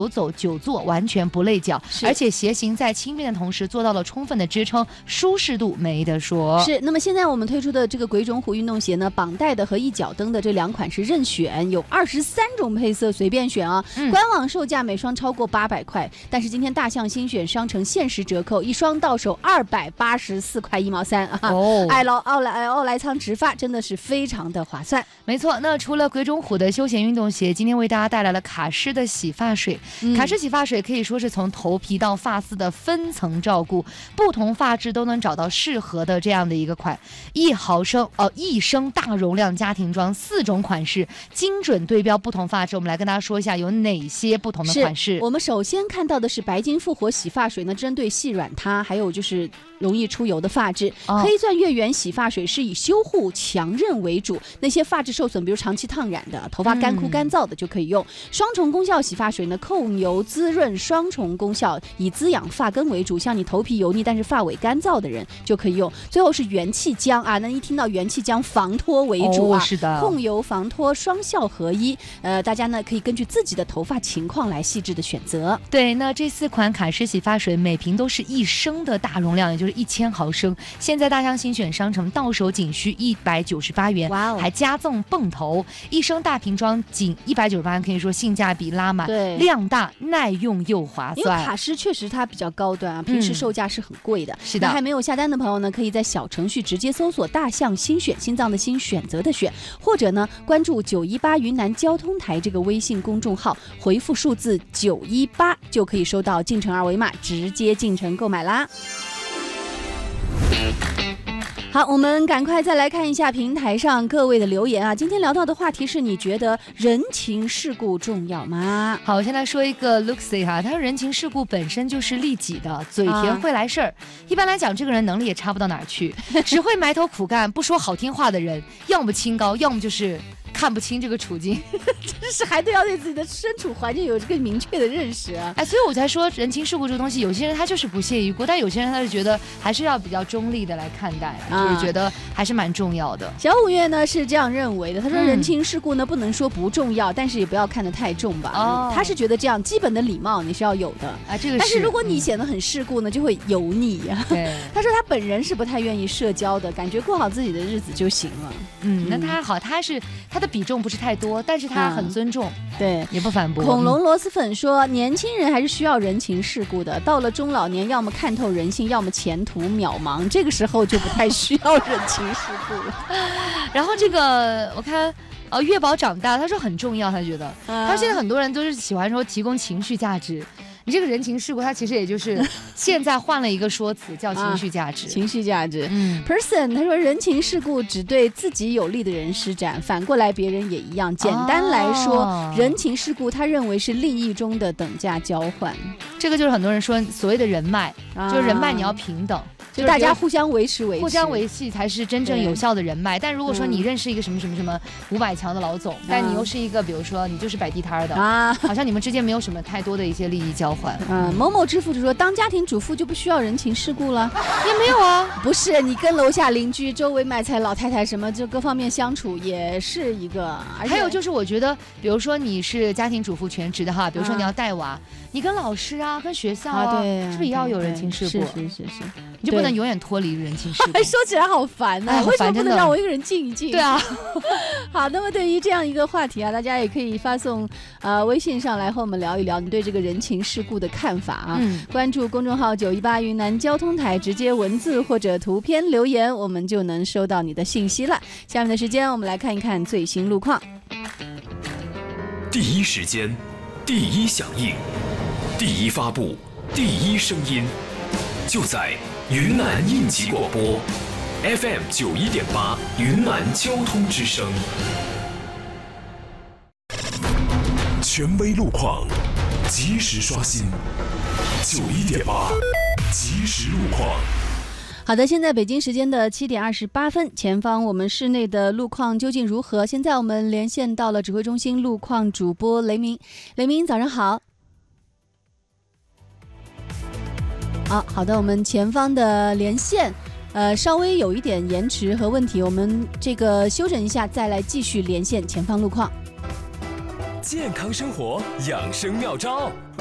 走久坐完全不累脚，而且鞋型在轻便的同时做到了充分的支撑，舒适度没得说。 是，那么现在我们推出的这个鬼冢虎运动鞋呢，绑带的和一脚蹬的这2款是任选，有23种配色随便选啊。官网售价每双超过800块，但是今天大象新选商城限时折扣，一双到手284块1毛3啊！奥莱仓直发真的是非常的划算。 没错，那除了鬼冢虎的休闲运动鞋，今天为大家带来了卡诗的洗发水。卡诗洗发水可以说是从头皮到发丝的分层照顾，不同发质都能找到适合的这样的一个款。1升大容量家庭装，4种款式，精准对标不同发质。我们来跟大家说一下有哪些不同的款式。 我们首先看到的是白金复活洗发水呢，针对细软塌还有就是容易出油的发质。黑钻月圆洗发水是以修护强韧为主，那些发质受损比如长期烫染的、头发干枯干燥的就可以用。双重功效洗发水呢，控油滋润双重功效，以滋养发根为主，像你头皮油腻但是发尾干燥的人就可以用。最后是元气浆啊，那一听到元气浆防脱为主啊， 是的， 控油防脱双效合一。大家呢可以根据自己的头发情况来细致的选择。 对，那这4款卡诗洗发水每瓶都是1升的大容量，也就是1000毫升。现在大象新选商城到手仅需198元，还加赠泵头，1升大瓶装仅198元，可以说性价比拉满，量大耐用又划算。 因为卡诗确实它比较高端啊，平时售价是很贵的。 是的， 那还没有下单的朋友呢，可以在小程序直接搜索大象新选，心脏的心，选择的选，或者呢关注918云南交通台这个微信公众号，回复数字918就可以收到进城二维码，直接进城购买啦。好，我们赶快再来看一下平台上各位的留言啊。今天聊到的话题是，你觉得人情世故重要吗？ 好，我先来说一个 Luxy 哈，他说人情世故本身就是利己的，嘴甜会来事儿。一般来讲，这个人能力也差不到哪儿去，只会埋头苦干不说好听话的人，要么清高，要么就是看不清这个处境， 真是还得要对自己的身处环境有这个明确的认识啊！ 所以我才说人情世故这个东西，有些人他就是不屑一顾，但有些人他是觉得还是要比较中立的来看待，就是觉得还是蛮重要的。 小五月呢是这样认为的，他说人情世故呢不能说不重要，但是也不要看得太重吧。他是觉得这样基本的礼貌你是要有的啊，这个是。但是如果你显得很世故呢，就会油腻啊。对，他说他本人是不太愿意社交的，感觉过好自己的日子就行了。 那他好，他的比重不是太多，但是他很尊重， 对， 也不反驳。 恐龙螺蛳粉说，年轻人还是需要人情世故的，到了中老年，要么看透人性，要么前途渺茫，这个时候就不太需要人情世故了。 然后这个我看。月宝长大，他说很重要，他觉得，他现在很多人都是喜欢说提供情绪价值。你这个人情世故，它其实也就是现在换了一个说辞，叫情绪价值。 情绪价值。Person 他说人情世故只对自己有利的人施展，反过来别人也一样。简单来说，人情世故他认为是利益中的等价交换。这个就是很多人说所谓的人脉，就是人脉你要平等。就大家互相维持，互相维系才是真正有效的人脉。但如果说你认识一个什么500强的老总，但你又是一个比如说你就是摆地摊的啊，好像你们之间没有什么太多的一些利益交换。某某支付就说当家庭主妇就不需要人情世故了， 也没有啊。 不是，你跟楼下邻居、周围卖菜老太太什么，就各方面相处也是一个。 还有就是我觉得，比如说你是家庭主妇全职的哈，比如说你要带娃，你跟老师啊、跟学校啊，对，是不是也要有人情世故？是，你就不能永远脱离人情世故。说起来好烦啊！为什么不能让我一个人静一静？对啊。 好，那么对于这样一个话题啊，大家也可以发送微信上来和我们聊一聊你对这个人情世故的看法啊。关注公众号918云南交通台，直接文字或者图片留言，我们就能收到你的信息了。下面的时间，我们来看一看最新路况。 第一时间，第一响应，第一发布，第一声音，就在云南应急广播 FM 91.8云南交通之声，权威路况，及时刷新91.8即时路况。 好的，现在北京时间的7点28分，前方我们市内的路况究竟如何？现在我们连线到了指挥中心路况主播雷鸣。雷鸣，早上好。好的，我们前方的连线稍微有一点延迟和问题，我们这个休整一下，再来继续连线前方路况。 健康生活养生妙招。